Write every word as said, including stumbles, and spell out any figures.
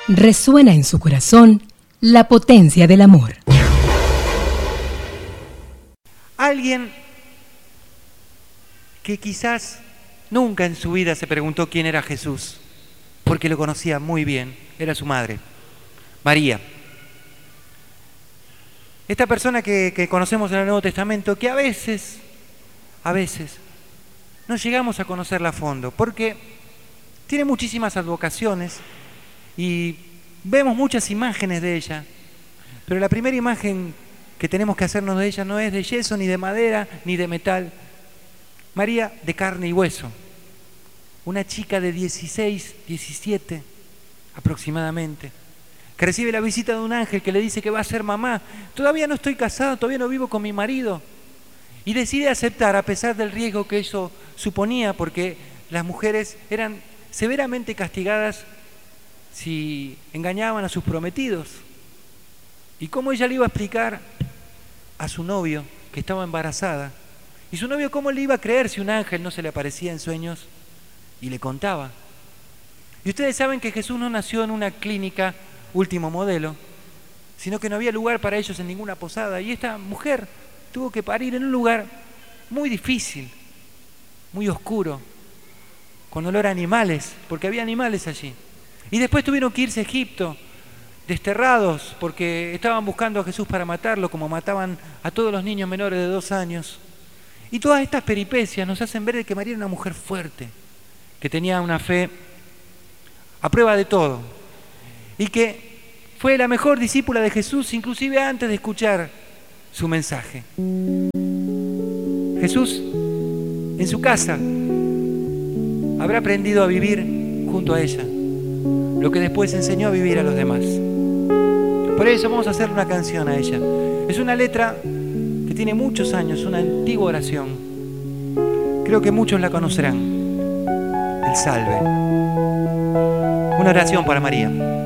Resuena en su corazón la potencia del amor. Alguien que quizás nunca en su vida se preguntó quién era Jesús, porque lo conocía muy bien, era su madre, María. Esta persona que, que conocemos en el Nuevo Testamento, que a veces, a veces, no llegamos a conocerla a fondo, porque tiene muchísimas advocaciones y vemos muchas imágenes de ella, pero la primera imagen que tenemos que hacernos de ella no es de yeso, ni de madera, ni de metal. María de carne y hueso, una chica de dieciséis, diecisiete aproximadamente, que recibe la visita de un ángel que le dice que va a ser mamá. Todavía no estoy casada, todavía no vivo con mi marido. Y decide aceptar a pesar del riesgo que eso suponía, porque las mujeres eran severamente castigadas si engañaban a sus prometidos. ¿Y cómo ella le iba a explicar a su novio que estaba embarazada? ¿Y su novio cómo le iba a creer si un ángel no se le aparecía en sueños y le contaba? Y ustedes saben que Jesús no nació en una clínica último modelo, sino que no había lugar para ellos en ninguna posada. Y esta mujer tuvo que parir en un lugar muy difícil, muy oscuro, con olor a animales, porque había animales allí. Y después tuvieron que irse a Egipto, desterrados, porque estaban buscando a Jesús para matarlo, como mataban a todos los niños menores de dos años. Y todas estas peripecias nos hacen ver que María era una mujer fuerte, que tenía una fe a prueba de todo, y que fue la mejor discípula de Jesús, inclusive antes de escuchar su mensaje. Jesús, en su casa, habrá aprendido a vivir junto a ella, lo que después enseñó a vivir a los demás. Por eso vamos a hacer una canción a ella. Es una letra que tiene muchos años, una antigua oración. Creo que muchos la conocerán. El Salve. Una oración para María.